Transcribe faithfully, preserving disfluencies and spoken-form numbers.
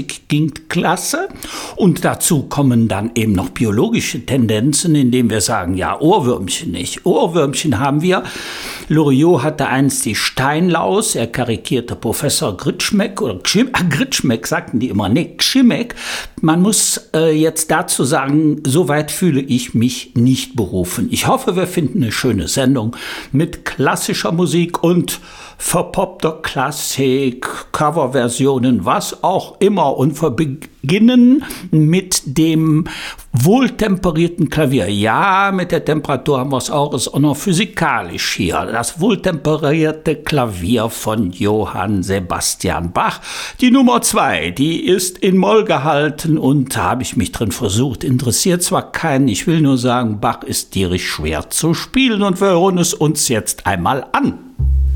Musik klingt klasse. Und dazu kommen dann eben noch biologische Tendenzen, indem wir sagen, ja, Ohrwürmchen nicht. Ohrwürmchen haben wir. Loriot hatte einst die Steinlaus, er karikierte Professor Gritschmeck, oder Gschim, ah, Gritschmeck sagten die immer, nee, Gschimmeck. Man muss äh, jetzt dazu sagen, soweit fühle ich mich nicht berufen. Ich hoffe, wir finden eine schöne Sendung mit klassischer Musik und verpoppter Klassik, Coverversionen, was auch immer. Und wir beginnen mit dem wohltemperierten Klavier. Ja, mit der Temperatur haben wir es auch, ist auch noch physikalisch hier. Das wohltemperierte Klavier von Johann Sebastian Bach. Die Nummer zwei, die ist in Moll gehalten und da habe ich mich drin versucht. Interessiert zwar keinen, ich will nur sagen, Bach ist tierisch schwer zu spielen und wir hören es uns jetzt einmal an.